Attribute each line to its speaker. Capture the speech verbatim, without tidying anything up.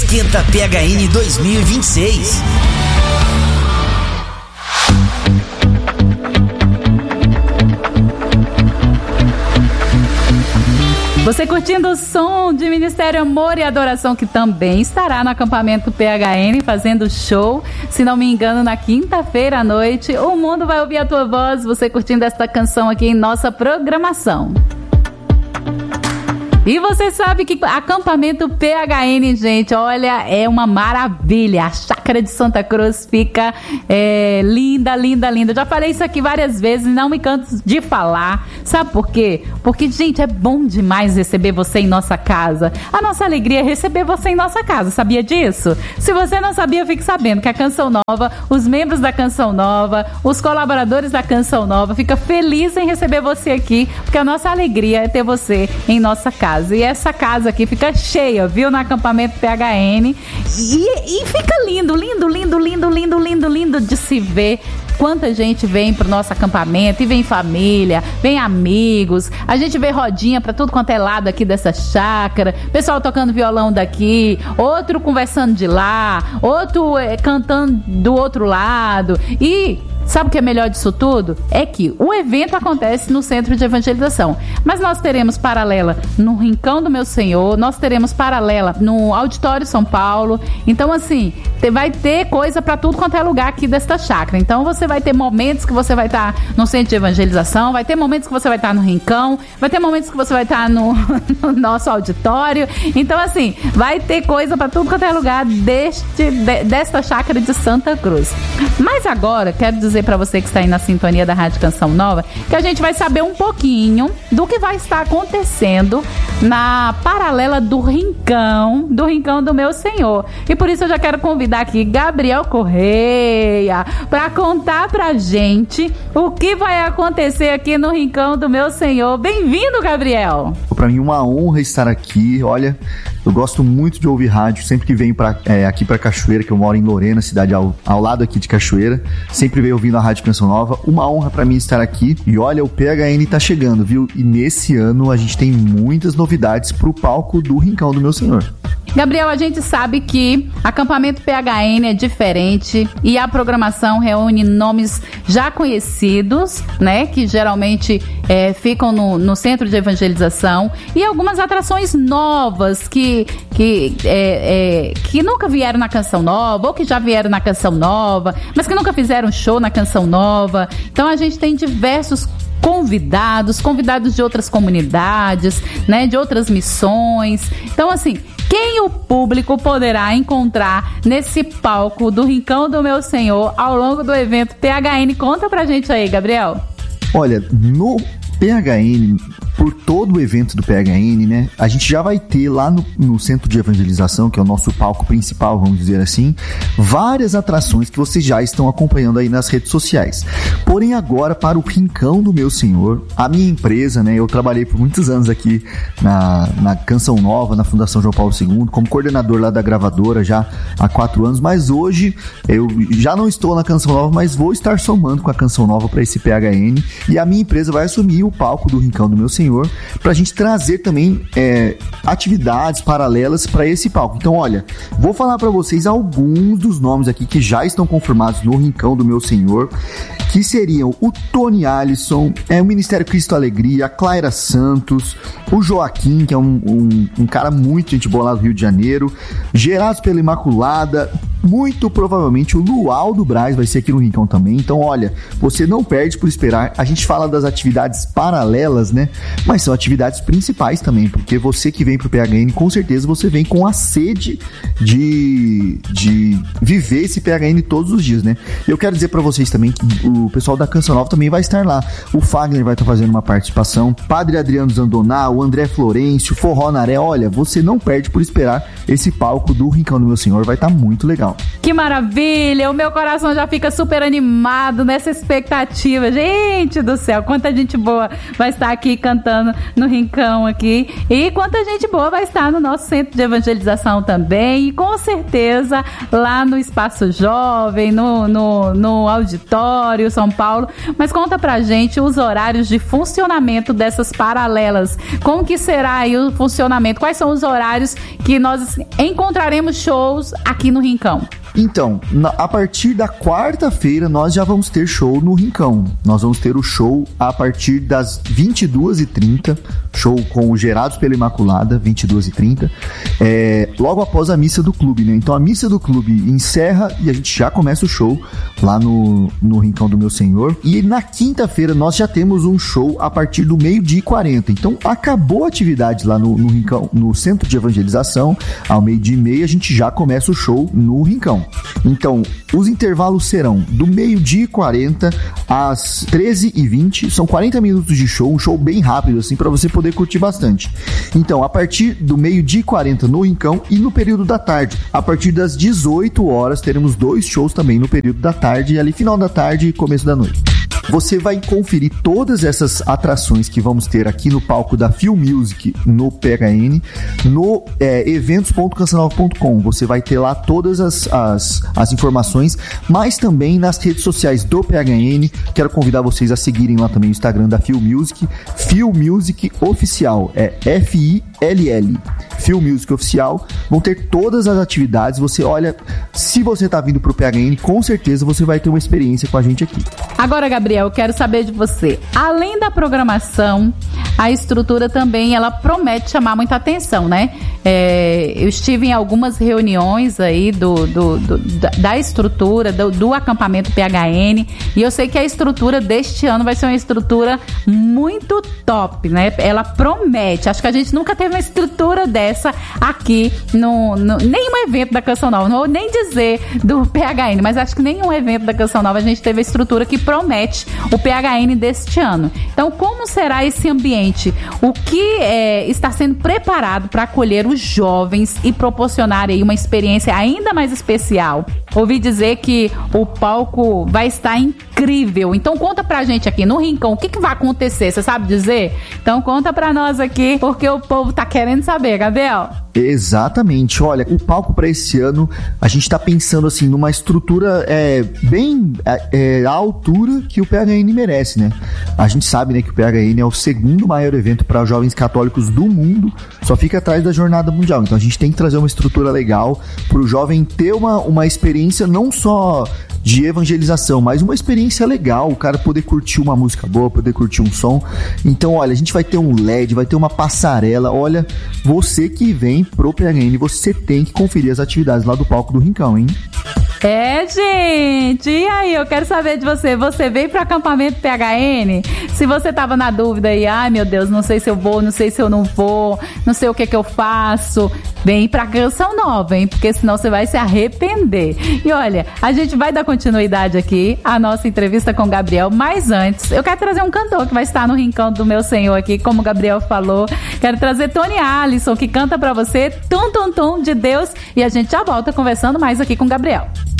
Speaker 1: Esquenta P H N dois mil e vinte e seis.
Speaker 2: Você curtindo o som de Ministério Amor e Adoração, que também estará no acampamento P H N fazendo show, se não me engano, na quinta-feira à noite. O mundo vai ouvir a tua voz, você curtindo esta canção aqui em nossa programação. E você sabe que acampamento P H N, gente, olha, é uma maravilha. A chácara de Santa Cruz fica é, linda, linda, linda. Eu já falei isso aqui várias vezes e não me canso de falar. Sabe por quê? Porque, gente, é bom demais receber você em nossa casa. A nossa alegria é receber você em nossa casa. Sabia disso? Se você não sabia, fique sabendo que a Canção Nova, os membros da Canção Nova, os colaboradores da Canção Nova, ficam felizes em receber você aqui, porque a nossa alegria é ter você em nossa casa. E essa casa aqui fica cheia, viu? No acampamento P H N. E, e fica lindo, lindo, lindo, lindo, lindo, lindo, lindo de se ver. Quanta gente vem pro nosso acampamento, e vem família, vem amigos, a gente vê rodinha pra tudo quanto é lado aqui dessa chácara, pessoal tocando violão daqui, outro conversando de lá, outro é, cantando do outro lado. E sabe o que é melhor disso tudo? É que o evento acontece no Centro de Evangelização, mas nós teremos paralela no Rincão do Meu Senhor, nós teremos paralela no Auditório São Paulo. Então, assim, vai ter coisa pra tudo quanto é lugar aqui desta chácara. Então, você vai ter momentos que você vai estar no Centro de Evangelização, vai ter momentos que você vai estar no Rincão, vai ter momentos que você vai estar no, no nosso auditório. Então, assim, vai ter coisa pra tudo quanto é lugar deste, de, desta chácara de Santa Cruz. Mas agora, quero dizer para você que está aí na sintonia da Rádio Canção Nova, que a gente vai saber um pouquinho do que vai estar acontecendo na paralela do Rincão, do Rincão do Meu Senhor. E por isso eu já quero convidar aqui Gabriel Correia para contar pra gente o que vai acontecer aqui no Rincão do Meu Senhor. Bem-vindo, Gabriel!
Speaker 3: Para mim, uma honra estar aqui. Olha, eu gosto muito de ouvir rádio, sempre que venho pra, é, aqui para Cachoeira, que eu moro em Lorena, cidade ao, ao lado aqui de Cachoeira, sempre venho ouvindo a Rádio Canção Nova. Uma honra para mim estar aqui. E olha, o P H N tá chegando, viu? E nesse ano a gente tem muitas novidades pro palco do Rincão do Meu Senhor.
Speaker 2: Gabriel, a gente sabe que acampamento P H N é diferente e a programação reúne nomes já conhecidos, né, que geralmente é, ficam no, no Centro de Evangelização, e algumas atrações novas que, que, é, é, que nunca vieram na Canção Nova, ou que já vieram na Canção Nova, mas que nunca fizeram show na Canção Nova. Então a gente tem diversos convidados, convidados de outras comunidades, né, de outras missões. Então, assim, quem o público poderá encontrar nesse palco do Rincão do Meu Senhor ao longo do evento P H N? Conta pra gente aí, Gabriel.
Speaker 3: Olha, no P H N, por todo o evento do P H N, né, a gente já vai ter lá no, no Centro de Evangelização, que é o nosso palco principal, vamos dizer assim, várias atrações que vocês já estão acompanhando aí nas redes sociais. Porém, agora, para o Rincão do Meu Senhor, a minha empresa, né, eu trabalhei por muitos anos aqui na, na Canção Nova, na Fundação João Paulo segundo, como coordenador lá da gravadora já há quatro anos, mas hoje eu já não estou na Canção Nova, mas vou estar somando com a Canção Nova para esse P H N, e a minha empresa vai assumir o palco do Rincão do Meu Senhor, para a gente trazer também é, atividades paralelas para esse palco. Então, olha, vou falar para vocês alguns dos nomes aqui que já estão confirmados no Rincão do Meu Senhor, que seriam o Tony Alisson, é, o Ministério Cristo Alegria, a Clara Santos, o Joaquim, que é um, um, um cara muito gente boa lá do Rio de Janeiro, Gerados pela Imaculada, muito provavelmente o Lualdo Braz vai ser aqui no Rincão também. Então, olha, você não perde por esperar. A gente fala das atividades paralelas, né? Mas são atividades principais também, porque você que vem pro P H N, com certeza você vem com a sede de, de viver esse P H N todos os dias, né? Eu quero dizer pra vocês também que o pessoal da Canção Nova também vai estar lá. O Fagner vai estar fazendo uma participação, Padre Adriano Zandoná, o André Florencio, Forró Naré. Olha, você não perde por esperar. Esse palco do Rincão do Meu Senhor vai estar muito legal. Rincão.
Speaker 2: Que maravilha! O meu coração já fica super animado nessa expectativa. Gente do céu, quanta gente boa vai estar aqui cantando no Rincão aqui. E quanta gente boa vai estar no nosso centro de evangelização também. E com certeza lá no Espaço Jovem, no, no, no Auditório São Paulo. Mas conta pra gente os horários de funcionamento dessas paralelas. Como que será aí o funcionamento? Quais são os horários que nós encontraremos shows aqui no Rincão?
Speaker 3: Então, na, a partir da quarta-feira nós já vamos ter show no Rincão. Nós vamos ter o show a partir das vinte e duas e trinta, show com o Gerados pela Imaculada, vinte e duas e trinta, é, logo após a missa do clube, né? Então a missa do clube encerra e a gente já começa o show lá no, no Rincão do Meu Senhor. E na quinta-feira nós já temos um show a partir do meio-dia e quarenta. Então acabou a atividade lá no, no Rincão, no Centro de Evangelização, ao meio-dia e meia a gente já começa o show no Rincão. Então, os intervalos serão do meio-dia e quarenta às treze e vinte, são quarenta minutos de show, um show bem rápido, assim, para você poder curtir bastante. Então, a partir do meio-dia e quarenta no Rincão e no período da tarde, a partir das dezoito horas, teremos dois shows também no período da tarde, ali final da tarde e começo da noite. Você vai conferir todas essas atrações que vamos ter aqui no palco da Feel Music no P H N, no é, eventos ponto canção nova ponto com. Você vai ter lá todas as, as, as informações, mas também nas redes sociais do P H N. Quero convidar vocês a seguirem lá também o Instagram da Feel Music, Feel Music Oficial, é F I L L. Feel Music Oficial, vão ter todas as atividades. Você olha, se você tá vindo pro P H N, com certeza você vai ter uma experiência com a gente aqui.
Speaker 2: Agora, Gabriel, eu quero saber de você. Além da programação, a estrutura também, ela promete chamar muita atenção, né? É, eu estive em algumas reuniões aí do, do, do, da estrutura, do, do acampamento P H N, e eu sei que a estrutura deste ano vai ser uma estrutura muito top, né? Ela promete. Acho que a gente nunca teve uma estrutura dessa aqui no, no nenhum evento da Canção Nova, não vou nem dizer do P H N, mas acho que nenhum evento da Canção Nova a gente teve a estrutura que promete o P H N deste ano. Então, como será esse ambiente? O que é, está sendo preparado para acolher os jovens e proporcionar aí uma experiência ainda mais especial? Ouvi dizer que o palco vai estar incrível. Então, conta pra gente aqui no Rincão, o que, que vai acontecer? Você sabe dizer? Então, conta pra nós aqui, porque o povo tá querendo saber, Gabriel.
Speaker 3: Exatamente. Olha, o palco para esse ano, a gente tá pensando assim numa estrutura é, bem é, à altura que o P H N merece, né? A gente sabe, né, que o P H N é o segundo maior evento para jovens católicos do mundo, só fica atrás da Jornada Mundial. Então a gente tem que trazer uma estrutura legal para o jovem ter uma, uma experiência não só de evangelização, mas uma experiência legal, o cara poder curtir uma música boa, poder curtir um som. Então, olha, a gente vai ter um L E D, vai ter uma passarela. Olha, você que vem pro P H N, você tem que conferir as atividades lá do palco do Rincão, hein?
Speaker 2: É, gente, e aí, eu quero saber de você, você veio pro acampamento P H N? Se você tava na dúvida aí, ai meu Deus, não sei se eu vou, não sei se eu não vou, não sei o que que eu faço, vem pra Canção Nova, hein, porque senão você vai se arrepender. E olha, a gente vai dar continuidade aqui à nossa entrevista com o Gabriel, mas antes, eu quero trazer um cantor que vai estar no Rincão do Meu Senhor aqui, como o Gabriel falou, quero trazer Tony Allison, que canta pra você Tum Tum Tum de Deus, e a gente já volta conversando mais aqui com o Gabriel.